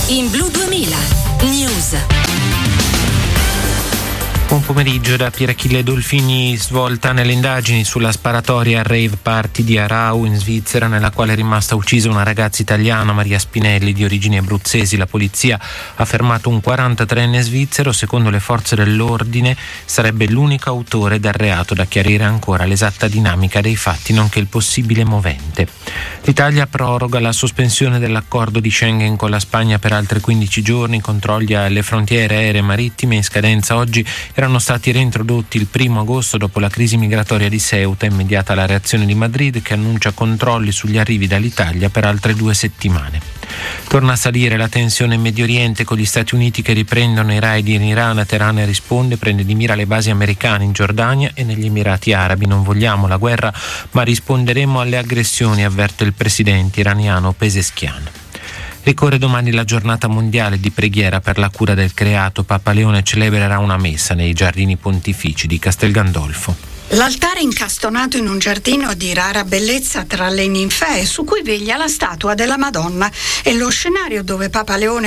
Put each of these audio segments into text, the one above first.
in Blu 2000 News. Buon pomeriggio da Pierachille Dolfini. Svolta nelle indagini sulla sparatoria al rave party di Arau in Svizzera, nella quale è rimasta uccisa una ragazza italiana, Maria Spinelli, di origini abruzzesi. La polizia ha fermato un 43enne svizzero. Secondo le forze dell'ordine sarebbe l'unico autore del reato. Da chiarire ancora l'esatta dinamica dei fatti, nonché il possibile movente. L'Italia proroga la sospensione dell'accordo di Schengen con la Spagna per altri 15 giorni. I controlli alle frontiere aeree e marittime in scadenza oggi erano stati reintrodotti il 1 agosto dopo la crisi migratoria di Ceuta, immediata la reazione di Madrid, che annuncia controlli sugli arrivi dall'Italia per altre 2 settimane. Torna a salire la tensione in Medio Oriente, con gli Stati Uniti che riprendono i raid in Iran. Teheran risponde, prende di mira le basi americane in Giordania e negli Emirati Arabi. Non vogliamo la guerra, ma risponderemo alle aggressioni, avverte il presidente iraniano Pezeshkian. Ricorre domani la giornata mondiale di preghiera per la cura del creato. Papa Leone celebrerà una messa nei giardini pontifici di Castel Gandolfo. L'altare incastonato in un giardino di rara bellezza tra le ninfee, su cui veglia la statua della Madonna, è lo scenario dove Papa Leone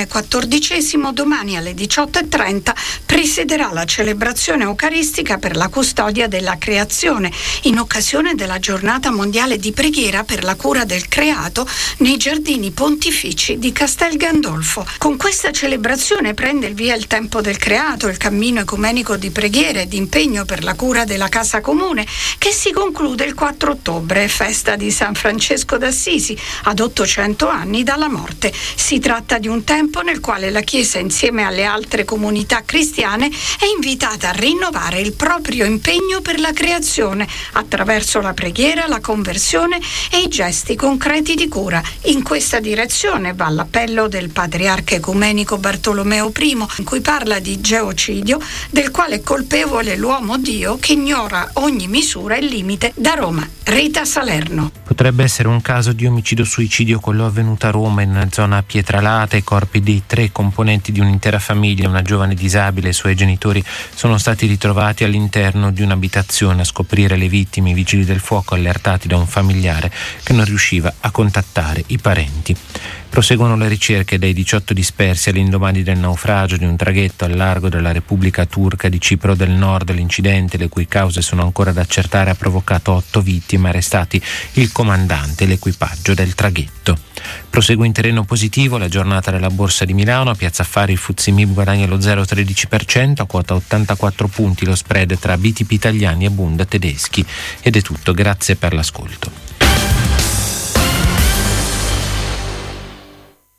XIV domani alle 18:30 presiederà la celebrazione eucaristica per la custodia della creazione, in occasione della giornata mondiale di preghiera per la cura del creato nei giardini pontifici di Castel Gandolfo. Con questa celebrazione prende il via il tempo del creato, il cammino ecumenico di preghiera e di impegno per la cura della casa comune, che si conclude il 4 ottobre, festa di San Francesco d'Assisi, ad 800 anni dalla morte. Si tratta di un tempo nel quale la Chiesa, insieme alle altre comunità cristiane, è invitata a rinnovare il proprio impegno per la creazione attraverso la preghiera, la conversione e i gesti concreti di cura. In questa direzione va l'appello del patriarca ecumenico Bartolomeo I, in cui parla di geocidio, del quale è colpevole l'uomo Dio che ignora ogni misura e limite. Da Roma, Rita Salerno. Potrebbe essere un caso di omicidio-suicidio quello avvenuto a Roma, in una zona pietralata. I corpi di 3 componenti di un'intera famiglia, una giovane disabile e i suoi genitori, sono stati ritrovati all'interno di un'abitazione. A scoprire le vittime i vigili del fuoco, allertati da un familiare che non riusciva a contattare i parenti. Proseguono le ricerche dei 18 dispersi all'indomani del naufragio di un traghetto al largo della Repubblica Turca di Cipro del Nord. L'incidente, le cui cause sono ancora da accertare, ha provocato 8 vittime, arrestati il comandante e l'equipaggio del traghetto. Prosegue in terreno positivo la giornata della Borsa di Milano. A Piazza Affari il FTSE MIB guadagna lo 0,13%, a quota 84 punti lo spread tra BTP italiani e Bund tedeschi. Ed è tutto, grazie per l'ascolto.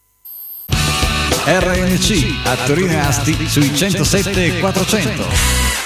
RNC a Torino e Asti sui 107 e 400.